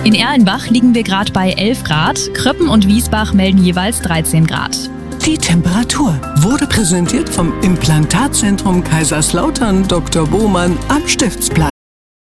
In Erlenbach liegen wir gerade bei 11 Grad, Kröppen und Wiesbach melden jeweils 13 Grad. Die Temperatur wurde präsentiert vom Implantatzentrum Kaiserslautern Dr. Bohmann am Stiftsplatz.